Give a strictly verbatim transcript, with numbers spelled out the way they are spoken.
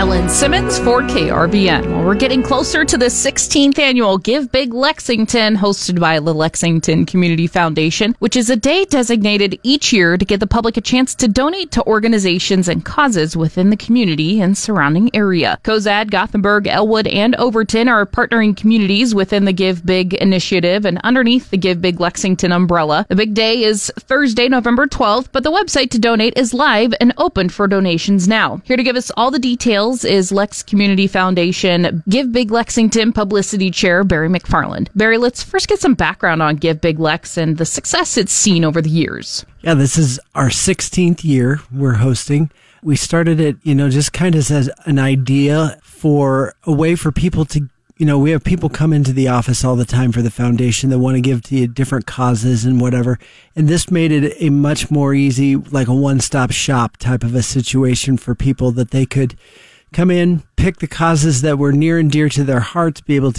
Ellen Simmons for K R B N. Well, we're getting closer to the sixteenth annual Give Big Lexington, hosted by the Lexington Community Foundation, which is a day designated each year to give the public a chance to donate to organizations and causes within the community and surrounding area. Cozad, Gothenburg, Elwood, and Overton are partnering communities within the Give Big initiative and underneath the Give Big Lexington umbrella. The big day is Thursday, November twelfth, but the website to donate is live and open for donations now. Here to give us all the details is Lex Community Foundation Give Big Lexington Publicity Chair Barry McFarland. Barry, let's first get some background on Give Big Lex and the success it's seen over the years. Yeah, this is our sixteenth year we're hosting. We started it, you know, just kind of as an idea for a way for people to, you know, we have people come into the office all the time for the foundation that want to give to different causes and whatever. And this made it a much more easy, like a one-stop shop type of a situation for people that they could come in, pick the causes that were near and dear to their hearts, be able to